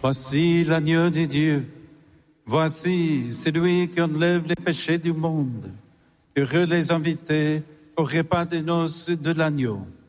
Voici l'agneau de Dieu. Voici celui qui enlève les péchés du monde. Heureux les invités au repas de noces de l'agneau.